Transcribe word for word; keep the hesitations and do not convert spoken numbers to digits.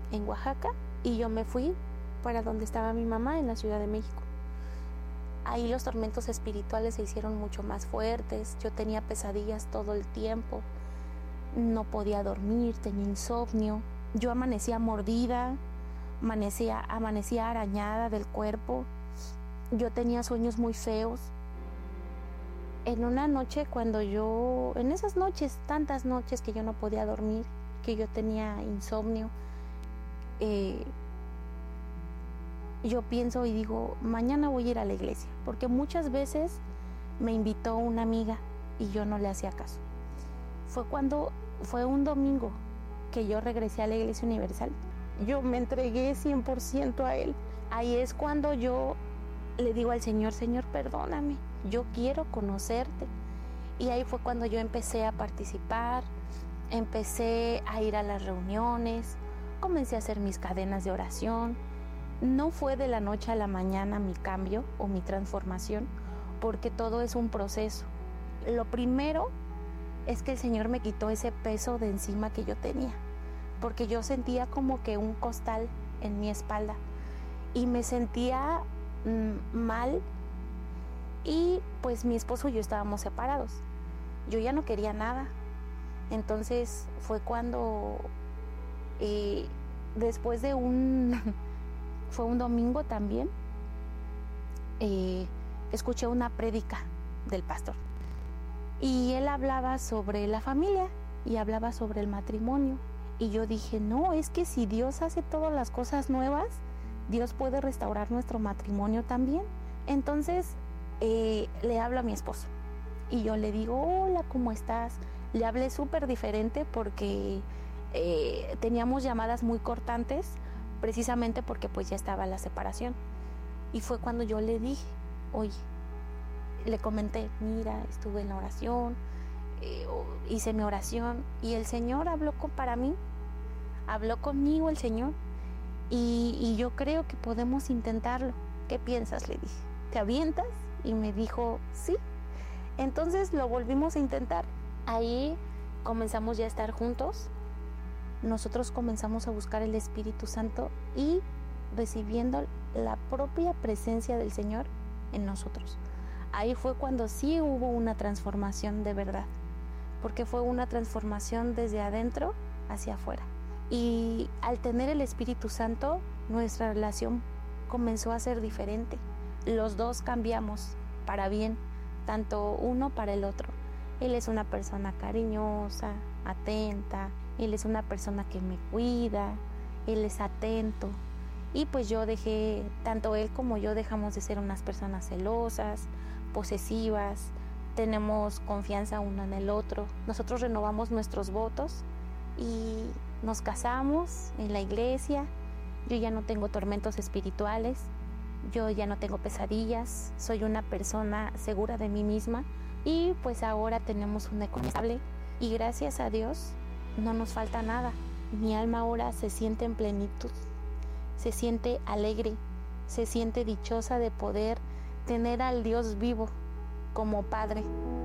en Oaxaca y yo me fui para donde estaba mi mamá en la Ciudad de México. Ahí los tormentos espirituales se hicieron mucho más fuertes, yo tenía pesadillas todo el tiempo, no podía dormir, tenía insomnio, yo amanecía mordida, amanecía, amanecía arañada del cuerpo, yo tenía sueños muy feos. En una noche cuando yo, en esas noches, tantas noches que yo no podía dormir, que yo tenía insomnio, eh, yo pienso y digo, mañana voy a ir a la iglesia, porque muchas veces me invitó una amiga y yo no le hacía caso. Fue cuando, fue un domingo que yo regresé a la Iglesia Universal. Yo me entregué cien por ciento a Él. Ahí es cuando yo le digo al Señor, Señor, perdóname, yo quiero conocerte. Y ahí fue cuando yo empecé a participar, empecé a ir a las reuniones, comencé a hacer mis cadenas de oración. No fue de la noche a la mañana mi cambio o mi transformación, porque todo es un proceso. Lo primero es que el Señor me quitó ese peso de encima que yo tenía, porque yo sentía como que un costal en mi espalda y me sentía mmm, mal, y pues mi esposo y yo estábamos separados. Yo ya no quería nada. Entonces fue cuando eh, después de un fue un domingo también, eh, escuché una prédica del pastor y él hablaba sobre la familia y hablaba sobre el matrimonio, y yo dije, no, es que si Dios hace todas las cosas nuevas, Dios puede restaurar nuestro matrimonio también. Entonces eh, le hablo a mi esposo y yo le digo, hola, ¿cómo estás? Le hablé súper diferente porque eh, teníamos llamadas muy cortantes, precisamente porque pues ya estaba la separación. Y fue cuando yo le dije, oye, le comenté, mira, estuve en la oración, eh, hice mi oración y el Señor habló con, para mí, habló conmigo el Señor, y, y yo creo que podemos intentarlo. ¿Qué piensas? Le dije, ¿te avientas? Y me dijo, sí. Entonces lo volvimos a intentar. Ahí comenzamos ya a estar juntos. Nosotros comenzamos a buscar el Espíritu Santo y recibiendo la propia presencia del Señor en nosotros. Ahí fue cuando sí hubo una transformación de verdad, porque fue una transformación desde adentro hacia afuera. Y al tener el Espíritu Santo, nuestra relación comenzó a ser diferente. Los dos cambiamos para bien, tanto uno para el otro. Él es una persona cariñosa, atenta. Él es una persona que me cuida, él es atento. Y pues yo dejé, tanto él como yo dejamos de ser unas personas celosas, posesivas, tenemos confianza uno en el otro. Nosotros renovamos nuestros votos y nos casamos en la iglesia. Yo ya no tengo tormentos espirituales, yo ya no tengo pesadillas, soy una persona segura de mí misma y pues ahora tenemos una economía estable y gracias a Dios no nos falta nada. Mi alma ahora se siente en plenitud, se siente alegre, se siente dichosa de poder tener al Dios vivo como Padre.